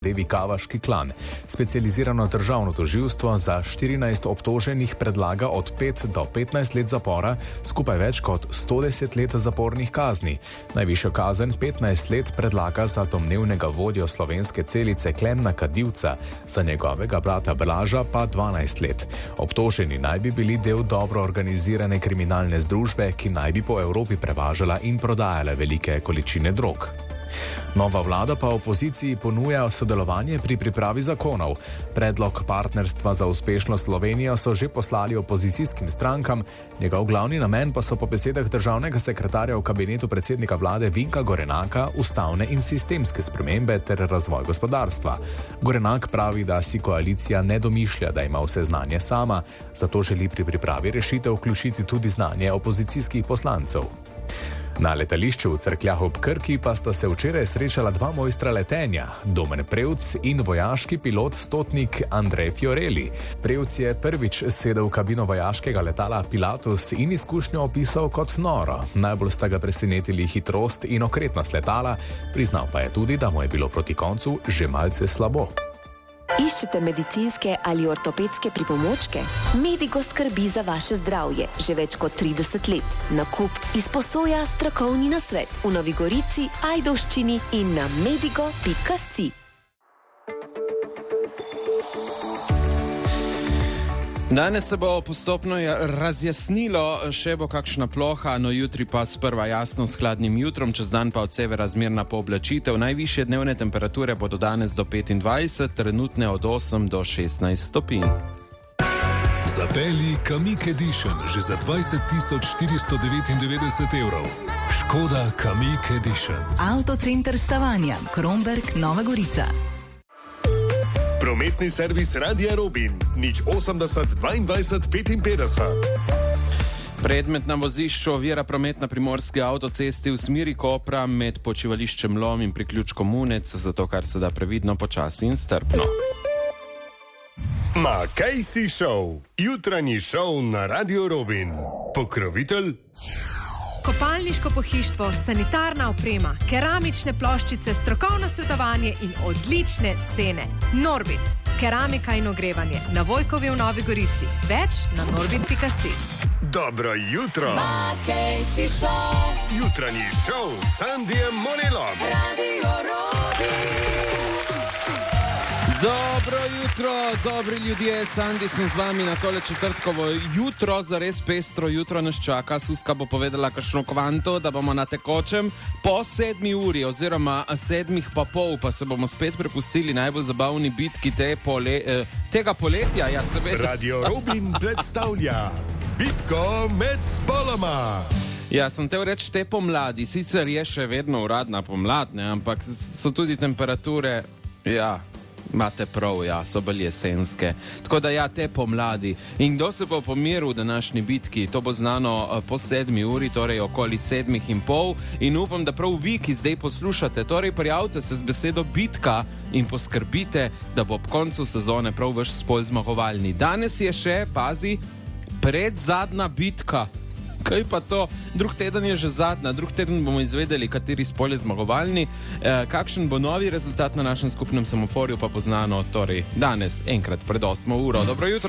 Devi Kavaški klan. Specializirano državno tožilstvo za 14 obtoženih predlaga od 5 do 15 let zapora, skupaj več kot 110 let zapornih kazni. Najvišjo kazen 15 let predlaga za domnevnega vodjo slovenske celice Klemna Kadivca, za njegovega brata Blaža pa 12 let. Obtoženi naj bi bili del dobro organizirane kriminalne združbe, ki naj bi po Evropi prevažala in prodajala velike količine drog. Nova vlada pa opoziciji ponuja sodelovanje pri pripravi zakonov. Predlog partnerstva za uspešno Slovenijo so že poslali opozicijskim strankam, njegov glavni namen pa so po besedah državnega sekretarja v kabinetu predsednika vlade Vinka Gorenaka ustavne in sistemske spremembe ter razvoj gospodarstva. Gorenak pravi, da si koalicija ne domišlja, da ima vse znanje sama, zato želi pri pripravi rešitev vključiti tudi znanje opozicijskih poslancev. Na letališču v Cerkljah ob Krki pa sta se včeraj srečala dva mojstra letenja, Domen Prevc in vojaški pilot stotnik Andrej Fiorelli. Prevc je prvič sedel v kabino vojaškega letala Pilatus in izkušnjo opisal kot noro. Najbolj sta ga presenetili hitrost in okretnost letala, priznal pa je tudi, da mu je bilo proti koncu že malce slabo. Iščete medicinske ali ortopedske pripomočke? Medigo skrbi za vaše zdravje že več kot 30 let. Nakup, izposoja, strokovni nasvet v Novi Gorici, Ajdovščini in na medigo.si. Danes se bo postopno razjasnilo, še bo kakšna ploha, no jutri pa sprva jasno s hladnim jutrom, čez dan pa od severa zmerna pooblačitev. Najvišje dnevne temperature bodo danes do 25, trenutne od 8 do 16 stopinj. Zapelji Kamiq Edition že za 20.499 evrov. Škoda Kamiq Edition. Avtocenter Stavanja, Kromberk, Nova Gorica. Prometni servis Radia Robin, 080 22 55. Predmet na vozišču ovira promet na primorski avtocesti v smeri Kopra med počivališčem Lom in priključkom Munec, zato kar se da previdno, počasi in strpno. Ma kaj si šov? Jutranji šov na Radio Robin. Pokrovitelj? Kopalniško pohištvo, sanitarna oprema, keramične ploščice, strokovno svetovanje in odlične cene. Norbit, keramika in ogrevanje na Vojkovi v Novi Gorici. Več na norbit.si. Dobro jutro. Ma kaj si šov? Jutranji šov s Sandijem Monelom. Radio Robin. Dobro jutro, dobri ljudje, Sandi sem z vami na tole četrtkovo jutro, zares pestro jutro nas čaka. Suska bo povedala kakšno kvanto, da bomo na tekočem po 7 uri oziroma 7:30 pa se bomo spet prepustili najbolj zabavni bitki tega poletja. Ja, Radio Robin predstavlja bitko med spoloma. Ja, sem te reči te pomladi, sicer je še vedno uradna pomlad, ne, ampak so tudi temperature, ja, imate prav, ja, so bolj jesenske. Tako da ja, te pomladi. In kdo se bo pomiril v današnji bitki, to bo znano po 7 uri, torej okoli 7:30. In upam, da prav vi, ki zdaj poslušate, torej prijavite se z besedo bitka in poskrbite, da bo ob koncu sezone prav vaš spol zmagovalni. Danes je še, pazi, predzadnja bitka. Kaj pa to? Drug teden je že zadnja, drug teden bomo izvedeli, kateri spol je zmagovalni, kakšen bo novi rezultat na našem skupnem semaforju, pa poznano torej danes, enkrat pred 8 uro. Dobro jutro!